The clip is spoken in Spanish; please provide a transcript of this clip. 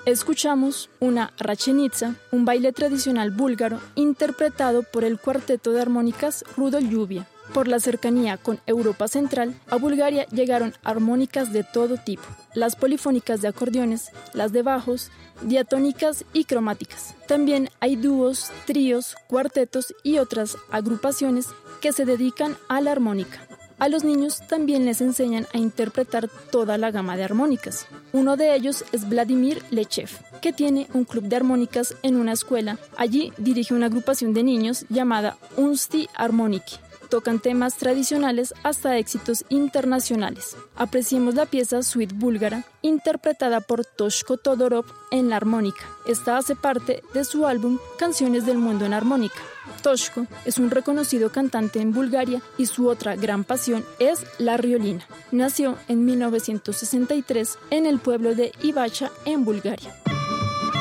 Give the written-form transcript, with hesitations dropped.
Escuchamos una rachenitsa, un baile tradicional búlgaro interpretado por el cuarteto de armónicas Rudolf Lluvia. Por la cercanía con Europa Central, a Bulgaria llegaron armónicas de todo tipo, las polifónicas de acordeones, las de bajos, diatónicas y cromáticas. También hay dúos, tríos, cuartetos y otras agrupaciones que se dedican a la armónica. A los niños también les enseñan a interpretar toda la gama de armónicas. Uno de ellos es Vladimir Lechev, que tiene un club de armónicas en una escuela. Allí dirige una agrupación de niños llamada Unsti Armoniki. Tocan temas tradicionales hasta éxitos internacionales. Apreciemos la pieza Suite búlgara, interpretada por Toshko Todorov en la armónica. Esta hace parte de su álbum Canciones del Mundo en Armónica. Toshko es un reconocido cantante en Bulgaria y su otra gran pasión es la riolina. Nació en 1963 en el pueblo de Ivacha, en Bulgaria.